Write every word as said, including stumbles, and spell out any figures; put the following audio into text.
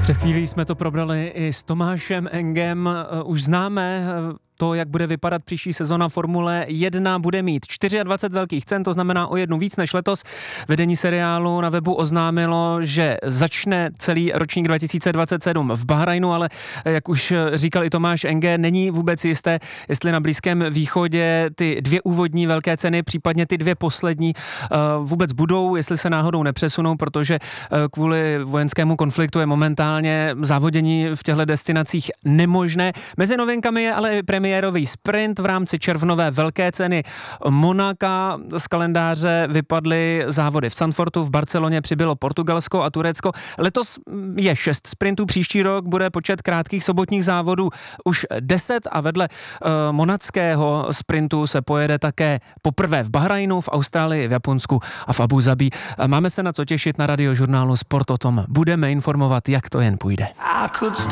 Před chvílí jsme to probrali i s Tomášem Engem. Už známe to, jak bude vypadat příští sezona Formule jedna, bude mít dvacet čtyři velkých cen, to znamená o jednu víc než letos. Vedení seriálu na webu oznámilo, že začne celý ročník dva tisíce dvacet sedm v Bahrajnu, ale jak už říkal i Tomáš Enge, není vůbec jisté, jestli na Blízkém východě ty dvě úvodní velké ceny, případně ty dvě poslední vůbec budou, jestli se náhodou nepřesunou, protože kvůli vojenskému konfliktu je momentálně závodění v těchto destinacích nemožné. Mezi novinkami je ale i premiérový sprint v rámci červnové velké ceny Monaka. Z kalendáře vypadly závody v Zandvoortu, v Barceloně přibylo Portugalsko a Turecko. Letos je šest sprintů, příští rok bude počet krátkých sobotních závodů už deset a vedle uh, monackého sprintu se pojede také poprvé v Bahrajnu, v Austrálii, v Japonsku a v Abu Zabí. Máme se na co těšit na Radiožurnálu Sport, o tom budeme informovat, jak to jen půjde.